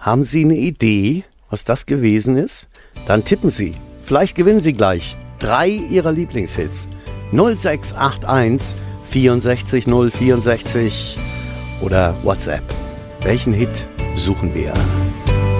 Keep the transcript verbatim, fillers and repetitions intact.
Haben Sie eine Idee, was das gewesen ist? Dann tippen Sie. Vielleicht gewinnen Sie gleich drei Ihrer Lieblingshits. null sechs acht eins vierundsechzig null vierundsechzig oder WhatsApp. Welchen Hit suchen wir?